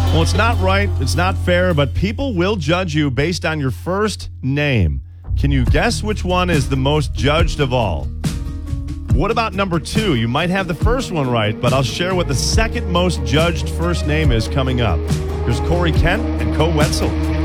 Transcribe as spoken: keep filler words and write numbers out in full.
Well, it's not right, it's not fair, but people will judge you based on your first name. Can you guess which one is the most judged of all? What about number two? You might have the first one right, but I'll share what the second most judged first name is coming up. Here's Corey Kent and Co Wetzel.